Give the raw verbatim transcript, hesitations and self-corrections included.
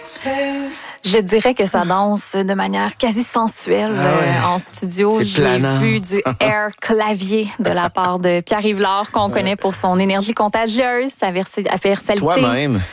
Je dirais que ça danse de manière quasi sensuelle. Ah ouais. euh, en studio. C'est J'ai planant. vu du air clavier de la part de Pierre-Yves Lard, qu'on Ouais. connaît pour son énergie contagieuse, sa versi- sa versalité. Toi-même.